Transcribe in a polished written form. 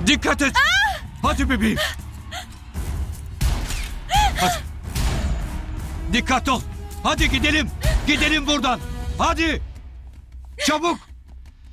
Dikkat et. Hadi bebeğim. Hadi. Dikkat ol. Hadi gidelim. Gidelim buradan. Hadi. Çabuk.